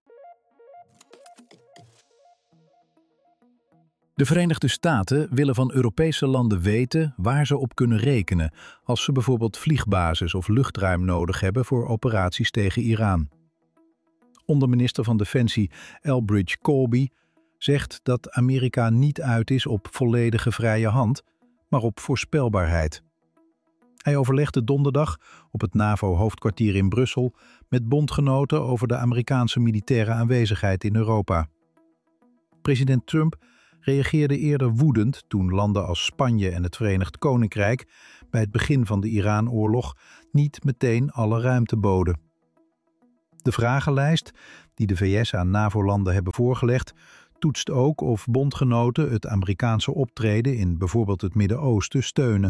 De Verenigde Staten willen van Europese landen weten waar ze op kunnen rekenen als ze bijvoorbeeld vliegbasis of luchtruim nodig hebben voor operaties tegen Iran. Onderminister van Defensie Elbridge Colby zegt dat Amerika niet uit is op volledige vrije hand, maar op voorspelbaarheid. Hij overlegde donderdag op het NAVO-hoofdkwartier in Brussel met bondgenoten over de Amerikaanse militaire aanwezigheid in Europa. President Trump reageerde eerder woedend toen landen als Spanje en het Verenigd Koninkrijk bij het begin van de Iran-oorlog niet meteen alle ruimte boden. De vragenlijst die de VS aan NAVO-landen hebben voorgelegd toetst ook of bondgenoten het Amerikaanse optreden in bijvoorbeeld het Midden-Oosten steunen.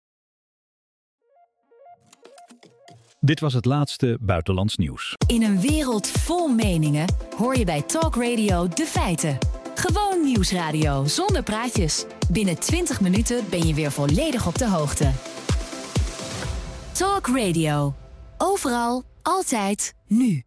Dit was het laatste buitenlands nieuws. In een wereld vol meningen hoor je bij Talk Radio de feiten. Gewoon nieuwsradio zonder praatjes. Binnen 20 minuten ben je weer volledig op de hoogte. Talk Radio. Overal, altijd, nu.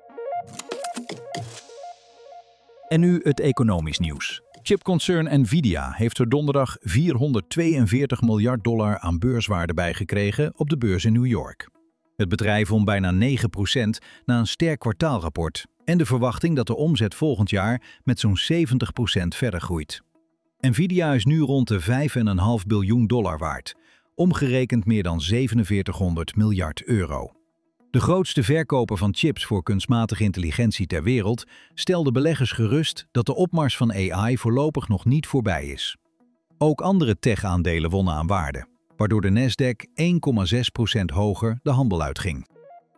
En nu het economisch nieuws. Chipconcern Nvidia heeft er donderdag $442 miljard aan beurswaarde bij gekregen op de beurs in New York. Het bedrijf won bijna 9% na een sterk kwartaalrapport en de verwachting dat de omzet volgend jaar met zo'n 70% verder groeit. Nvidia is nu rond de $5,5 biljoen waard, omgerekend meer dan 4700 miljard euro. De grootste verkoper van chips voor kunstmatige intelligentie ter wereld stelde beleggers gerust dat de opmars van AI voorlopig nog niet voorbij is. Ook andere tech-aandelen wonnen aan waarde, waardoor de Nasdaq 1,6% hoger de handel uitging.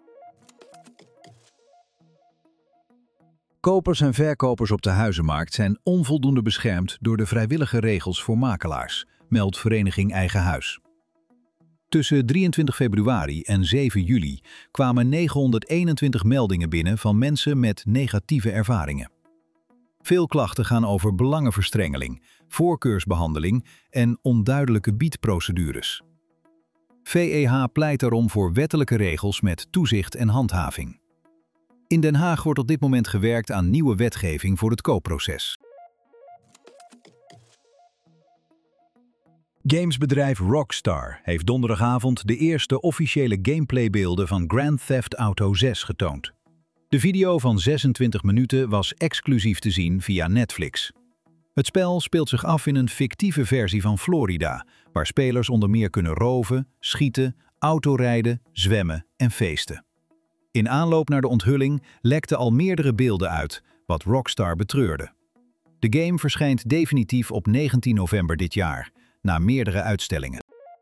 Kopers en verkopers op de huizenmarkt zijn onvoldoende beschermd door de vrijwillige regels voor makelaars, meldt Vereniging Eigen Huis. Tussen 23 februari en 7 juli kwamen 921 meldingen binnen van mensen met negatieve ervaringen. Veel klachten gaan over belangenverstrengeling, voorkeursbehandeling en onduidelijke biedprocedures. VEH pleit daarom voor wettelijke regels met toezicht en handhaving. In Den Haag wordt op dit moment gewerkt aan nieuwe wetgeving voor het koopproces. Gamesbedrijf Rockstar heeft donderdagavond de eerste officiële gameplaybeelden van Grand Theft Auto 6 getoond. De video van 26 minuten was exclusief te zien via Netflix. Het spel speelt zich af in een fictieve versie van Florida, waar spelers onder meer kunnen roven, schieten, autorijden, zwemmen en feesten. In aanloop naar de onthulling lekten al meerdere beelden uit, wat Rockstar betreurde. De game verschijnt definitief op 19 november dit jaar, na meerdere uitstellingen.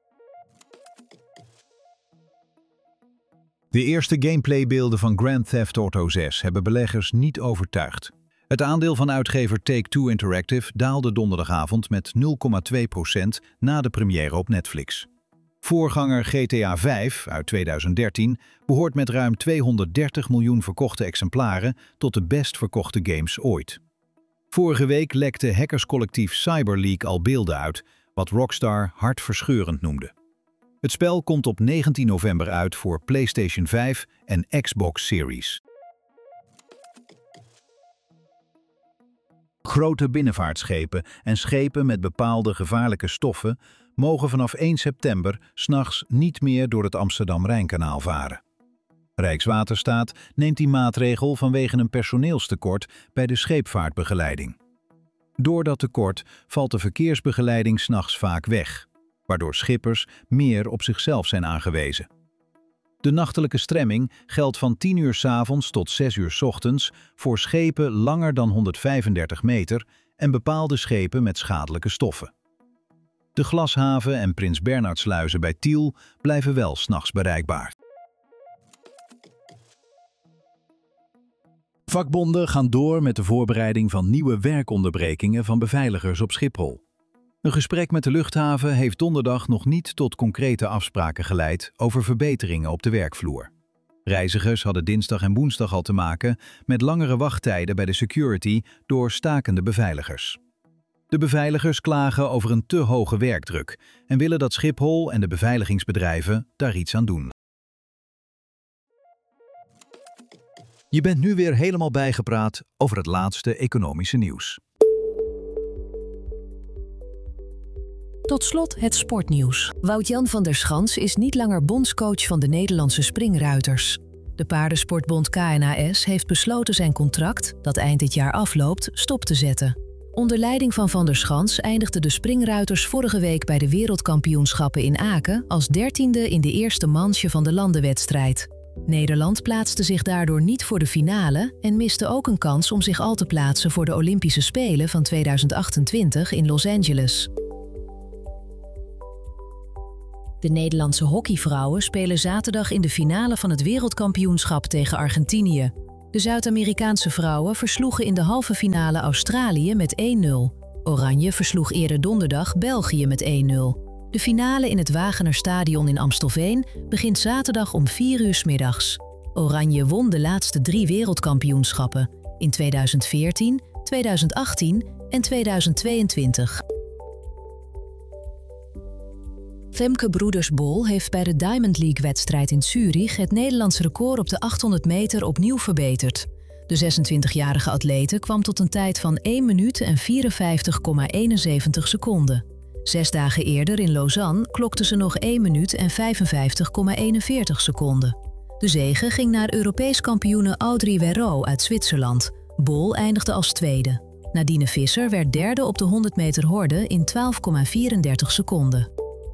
De eerste gameplaybeelden van Grand Theft Auto 6 hebben beleggers niet overtuigd. Het aandeel van uitgever Take-Two Interactive daalde donderdagavond met 0,2% na de première op Netflix. Voorganger GTA 5 uit 2013 behoort met ruim 230 miljoen verkochte exemplaren tot de best verkochte games ooit. Vorige week lekte hackerscollectief CyberLeak al beelden uit, wat Rockstar hartverscheurend noemde. Het spel komt op 19 november uit voor PlayStation 5 en Xbox Series. Grote binnenvaartschepen en schepen met bepaalde gevaarlijke stoffen mogen vanaf 1 september 's nachts niet meer door het Amsterdam-Rijnkanaal varen. Rijkswaterstaat neemt die maatregel vanwege een personeelstekort bij de scheepvaartbegeleiding. Door dat tekort valt de verkeersbegeleiding 's nachts vaak weg, waardoor schippers meer op zichzelf zijn aangewezen. De nachtelijke stremming geldt van 10 uur 's avonds tot 6 uur 's ochtends voor schepen langer dan 135 meter en bepaalde schepen met schadelijke stoffen. De Glashaven en Prins Bernhardsluizen bij Tiel blijven wel 's nachts bereikbaar. Vakbonden gaan door met de voorbereiding van nieuwe werkonderbrekingen van beveiligers op Schiphol. Een gesprek met de luchthaven heeft donderdag nog niet tot concrete afspraken geleid over verbeteringen op de werkvloer. Reizigers hadden dinsdag en woensdag al te maken met langere wachttijden bij de security door stakende beveiligers. De beveiligers klagen over een te hoge werkdruk en willen dat Schiphol en de beveiligingsbedrijven daar iets aan doen. Je bent nu weer helemaal bijgepraat over het laatste economische nieuws. Tot slot het sportnieuws. Wout-Jan van der Schans is niet langer bondscoach van de Nederlandse springruiters. De paardensportbond KNAS heeft besloten zijn contract, dat eind dit jaar afloopt, stop te zetten. Onder leiding van der Schans eindigden de springruiters vorige week bij de wereldkampioenschappen in Aken als 13e in de eerste manche van de landenwedstrijd. Nederland plaatste zich daardoor niet voor de finale en miste ook een kans om zich al te plaatsen voor de Olympische Spelen van 2028 in Los Angeles. De Nederlandse hockeyvrouwen spelen zaterdag in de finale van het wereldkampioenschap tegen Argentinië. De Zuid-Amerikaanse vrouwen versloegen in de halve finale Australië met 1-0. Oranje versloeg eerder donderdag België met 1-0. De finale in het Wagener-stadion in Amstelveen begint zaterdag om 4 uur 's middags. Oranje won de laatste 3 wereldkampioenschappen in 2014, 2018 en 2022. Femke Broeders-Bol heeft bij de Diamond League-wedstrijd in Zurich het Nederlands record op de 800 meter opnieuw verbeterd. De 26-jarige atlete kwam tot een tijd van 1 minuut en 54,71 seconden. 6 dagen eerder in Lausanne klokte ze nog 1 minuut en 55,41 seconden. De zege ging naar Europees kampioene Audrey Werraud uit Zwitserland. Bol eindigde als tweede. Nadine Visser werd derde op de 100 meter horde in 12,34 seconden.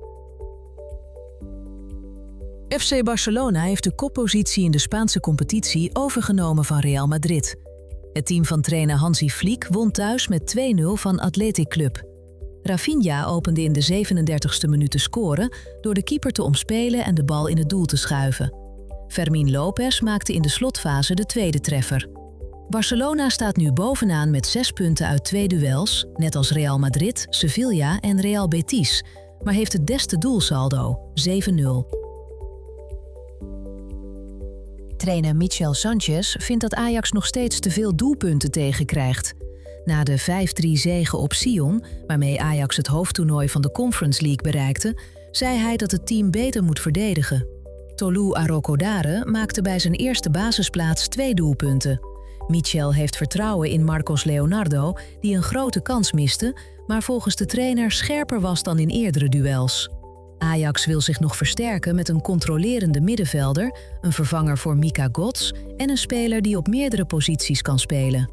FC Barcelona heeft de koppositie in de Spaanse competitie overgenomen van Real Madrid. Het team van trainer Hansi Flick won thuis met 2-0 van Athletic Club. Rafinha opende in de 37e minuut te scoren door de keeper te omspelen en de bal in het doel te schuiven. Fermín López maakte in de slotfase de tweede treffer. Barcelona staat nu bovenaan met 6 punten uit 2 duels, net als Real Madrid, Sevilla en Real Betis, maar heeft het beste doelsaldo, 7-0. Trainer Michel Sanchez vindt dat Ajax nog steeds te veel doelpunten tegenkrijgt. Na de 5-3 zege op Sion, waarmee Ajax het hoofdtoernooi van de Conference League bereikte, zei hij dat het team beter moet verdedigen. Tolu Arokodare maakte bij zijn eerste basisplaats 2 doelpunten. Michel heeft vertrouwen in Marcos Leonardo, die een grote kans miste, maar volgens de trainer scherper was dan in eerdere duels. Ajax wil zich nog versterken met een controlerende middenvelder, een vervanger voor Mika Gots en een speler die op meerdere posities kan spelen.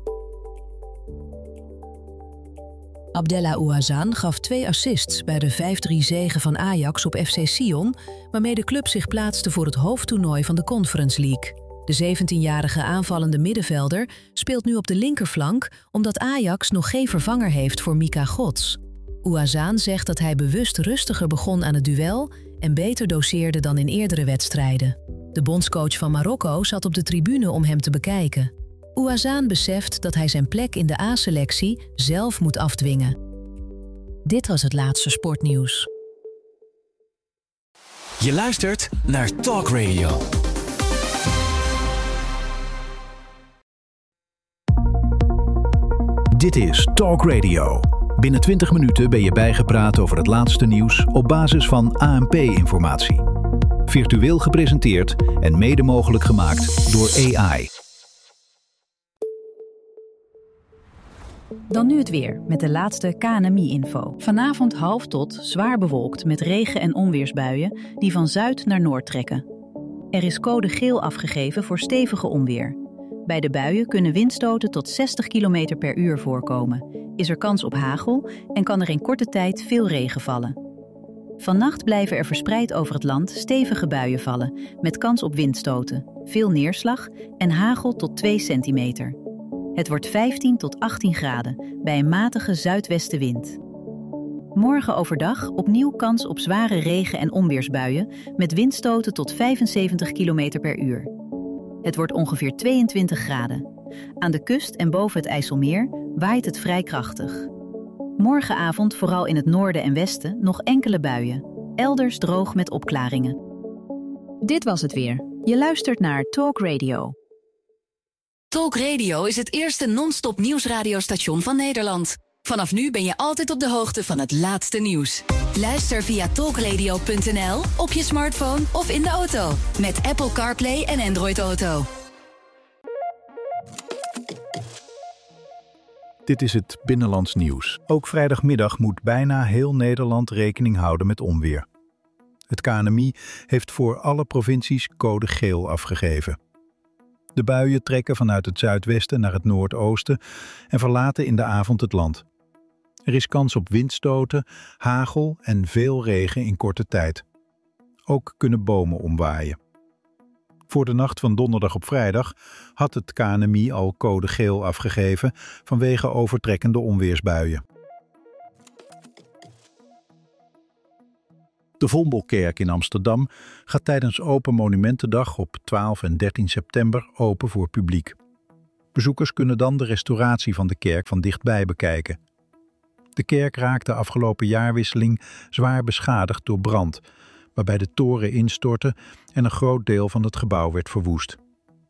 Abdellah Ouazzane gaf 2 assists bij de 5-3 zege van Ajax op FC Sion, waarmee de club zich plaatste voor het hoofdtoernooi van de Conference League. De 17-jarige aanvallende middenvelder speelt nu op de linkerflank omdat Ajax nog geen vervanger heeft voor Mika Gots. Ouazzane zegt dat hij bewust rustiger begon aan het duel en beter doseerde dan in eerdere wedstrijden. De bondscoach van Marokko zat op de tribune om hem te bekijken. Ouazzane beseft dat hij zijn plek in de A-selectie zelf moet afdwingen. Dit was het laatste sportnieuws. Je luistert naar Talk Radio. Dit is Talk Radio. Binnen 20 minuten ben je bijgepraat over het laatste nieuws op basis van ANP-informatie. Virtueel gepresenteerd en mede mogelijk gemaakt door AI. Dan nu het weer met de laatste KNMI-info. Vanavond half tot zwaar bewolkt met regen- en onweersbuien die van zuid naar noord trekken. Er is code geel afgegeven voor stevige onweer. Bij de buien kunnen windstoten tot 60 km per uur voorkomen. Is er kans op hagel en kan er in korte tijd veel regen vallen. Vannacht blijven er verspreid over het land stevige buien vallen met kans op windstoten, veel neerslag en hagel tot 2 centimeter. Het wordt 15 tot 18 graden bij een matige zuidwestenwind. Morgen overdag opnieuw kans op zware regen- en onweersbuien met windstoten tot 75 km per uur. Het wordt ongeveer 22 graden. Aan de kust en boven het IJsselmeer waait het vrij krachtig. Morgenavond vooral in het noorden en westen nog enkele buien. Elders droog met opklaringen. Dit was het weer. Je luistert naar Talk Radio. Talk Radio is het eerste non-stop nieuwsradiostation van Nederland. Vanaf nu ben je altijd op de hoogte van het laatste nieuws. Luister via talkradio.nl, op je smartphone of in de auto. Met Apple CarPlay en Android Auto. Dit is het Binnenlands nieuws. Ook vrijdagmiddag moet bijna heel Nederland rekening houden met onweer. Het KNMI heeft voor alle provincies code geel afgegeven. De buien trekken vanuit het zuidwesten naar het noordoosten en verlaten in de avond het land. Er is kans op windstoten, hagel en veel regen in korte tijd. Ook kunnen bomen omwaaien. Voor de nacht van donderdag op vrijdag had het KNMI al code geel afgegeven vanwege overtrekkende onweersbuien. De Vondelkerk in Amsterdam gaat tijdens Open Monumentendag op 12 en 13 september open voor publiek. Bezoekers kunnen dan de restauratie van de kerk van dichtbij bekijken. De kerk raakte afgelopen jaarwisseling zwaar beschadigd door brand, waarbij de toren instortte en een groot deel van het gebouw werd verwoest.